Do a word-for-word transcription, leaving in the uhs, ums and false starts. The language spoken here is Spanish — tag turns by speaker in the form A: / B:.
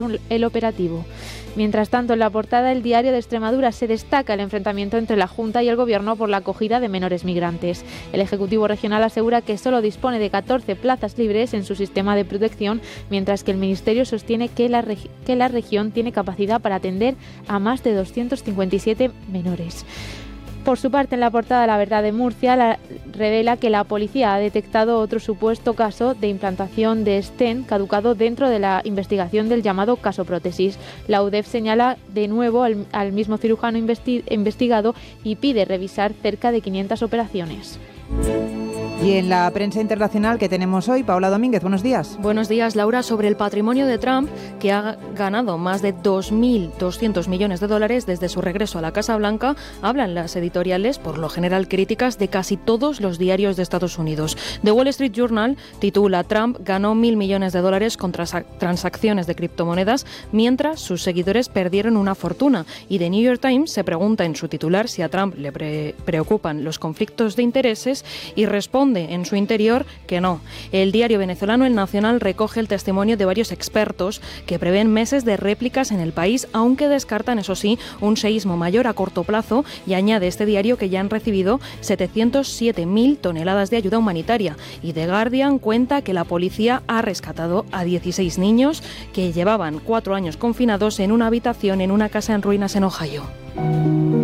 A: el operativo. Mientras tanto, en la portada del Diario de Extremadura se destaca el enfrentamiento entre la Junta y el Gobierno por la acogida de menores migrantes. El Ejecutivo Regional asegura que solo dispone de catorce plazas libres en su sistema de protección, mientras que el Ministerio sostiene que la, regi- que la región tiene capacidad para atender a más de doscientos cincuenta y siete menores. Por su parte, en la portada La Verdad de Murcia la, revela que la policía ha detectado otro supuesto caso de implantación de stent caducado dentro de la investigación del llamado caso prótesis. La U D E F señala de nuevo al, al mismo cirujano investi- investigado y pide revisar cerca de quinientas operaciones.
B: Y en la prensa internacional que tenemos hoy, Paola Domínguez, buenos días.
C: Buenos días, Laura. Sobre el patrimonio de Trump, que ha ganado más de dos mil doscientos millones de dólares desde su regreso a la Casa Blanca, hablan las editoriales, por lo general críticas, de casi todos los diarios de Estados Unidos. The Wall Street Journal titula «Trump ganó mil millones de dólares con transac- transacciones de criptomonedas, mientras sus seguidores perdieron una fortuna». Y The New York Times se pregunta en su titular si a Trump le pre- preocupan los conflictos de intereses y responde en su interior que no. El diario venezolano El Nacional recoge el testimonio de varios expertos que prevén meses de réplicas en el país, aunque descartan, eso sí, un seísmo mayor a corto plazo, y añade este diario que ya han recibido setecientas siete mil toneladas de ayuda humanitaria. Y The Guardian cuenta que la policía ha rescatado a dieciséis niños que llevaban cuatro años confinados en una habitación en una casa en ruinas en Ohio.